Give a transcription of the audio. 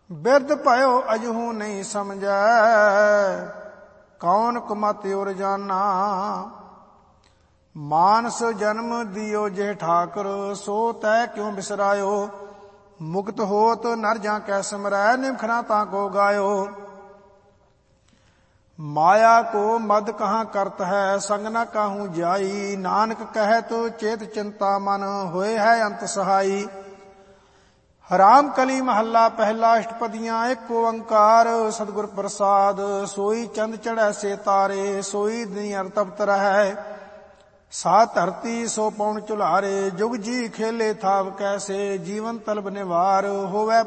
ਬਿਰਧ ਭਇਓ ਅਜਹੂ ਨਹੀਂ ਸਮਝੈ, ਕੌਣ ਕੁਮਤ ਉਰ ਜਾਨਾ। ਮਾਨਸ ਜਨਮ ਦਿਓ ਜੇ ਠਾਕੁਰ, ਸੋ ਤੈ ਕਿਉ ਬਿਸਰਾਇਓ। ਮੁਕਤ ਹੋਤ ਨਰ ਜਾਂ ਕੈ ਸਿਮਰੈ, ਨਿਮਖਣਾ ਤਾਂ ਕੋ ਗਾਇਓ। ਮਾਇਆ ਕੋ ਮਦ ਕਹਾਂ ਕਰਤ ਹੈ, ਸੰਗ ਨ ਕਾਹੂ ਜਾਈ। ਨਾਨਕ ਕਹਿਤ ਚੇਤ ਚਿੰਤਾ ਮਨ, ਹੋਏ ਹੈ ਅੰਤ ਸਹਾਈ। ਰਾਮ ਕਲੀ ਮਹੱਲਾ ਪਹਿਲਾ, ਅਸ਼ਟਪਦੀਆਂ। ਇੱਕ ਓੰਕਾਰ ਸਤਿਗੁਰ ਪ੍ਰਸਾਦ, ਸੋਈ ਚੰਦ ਚੜ੍ਹੈ ਸੇ ਤਾਰੇ। ਸੋਈ ਦਿਨ ਤਪਤ ਰਹੈ, ਸਾ ਧਰਤੀ ਸੋ ਪਉਣ ਚੁਲਾਰੇ। ਜੁਗ ਜੀ ਖੇਲੇ ਥਾਵ ਕੈਸੇ, ਜੀਵਨ ਤਲਬ ਨਿਵਾਰ। ਹੋਵੈ